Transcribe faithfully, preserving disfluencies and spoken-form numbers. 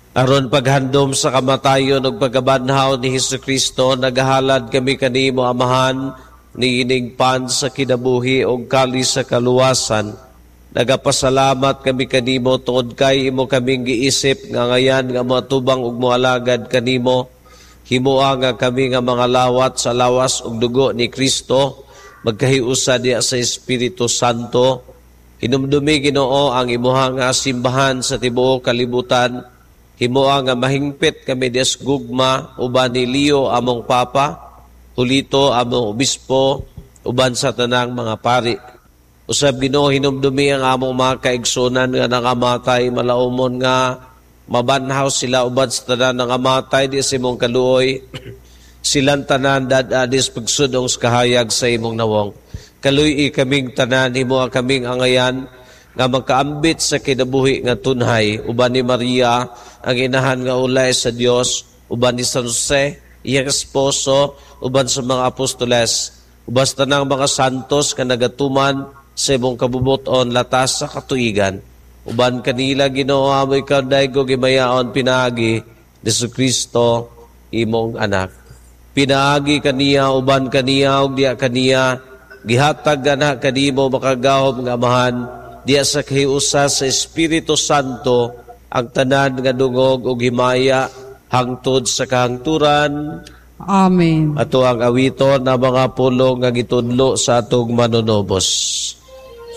Aron paghandom sa kamatayon ug pagabanhaw ni Hesukristo, nagahalad kami kanimo, Amahan, niining pan sa kinabuhi ug kali sa kaluwasan. Nagapasalamat kami kanimo tungod kay imo kaming giisip nga ngayan nga matubang ug moalagad kanimo. Himoa nga kami nga mga lawat sa lawas ug dugo ni Kristo, magkahiusa diya sa Espiritu Santo. Hinumdumi, Ginoo, ang imuha nga simbahan sa tibuok kalibutan. Himoa nga mahingpit kami des gugma uban ni Leo among Papa, Hulito among Obispo, uban sa tanang mga pari. Usab, Ginoo, hinumdumi ang among mga kaigsunan nga nangamatay, malaumon nga mabanhaw sila uban sa tanan nangamatay di sa imong kaluoy. Silang tanan dadadis pagsudong sa kahayag sa imong nawong. Kaluy kaming tanan, himoa kaming angayan nga magkaambit sa kinabuhi nga tunhay, uban ni Maria, ang inahan nga ulay sa Dios, uban ni San Jose, iyang esposo, uban sa mga apostoles, uban sa tanang mga santos ka nagatuman sa imong kabubuton latas sa katuigan. Uban kanila, Ginoo, amoy ka daygo gimayaon pinaagi ni Kristo imong anak. Pinaagi kaniya, uban kaniya, ug diya kaniya, gihatag na kanimo makagahom nga Amahan, diya sa kahiusa sa Espiritu Santo, ang tanan nga dungog ug himaya hangtod sa kahangturan. Amen. Ato ang awiton na mga pulong nga gitudlo sa atong manunobos.